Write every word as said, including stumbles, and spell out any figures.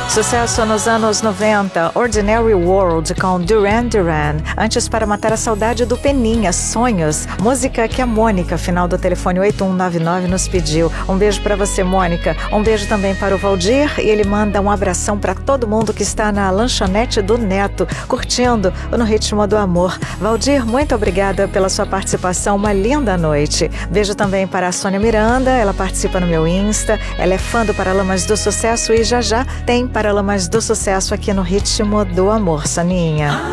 Sucesso nos anos noventa, Ordinary World com Duran Duran. Antes, Para Matar a Saudade do Peninha, Sonhos. Música que a Mônica, final do telefone oito um nove nove, nos pediu. Um beijo para você, Mônica. Um beijo também para o Valdir, e ele manda um abração para todo mundo que está na lanchonete do Neto, curtindo No Ritmo do Amor. Valdir, muito obrigada pela sua participação, uma linda noite. Beijo também para a Sônia Miranda, ela participa no meu Insta, ela é fã do Paralamas do Sucesso e já já tem Paralamas do Sucesso aqui no Ritmo do Amor, Soninha.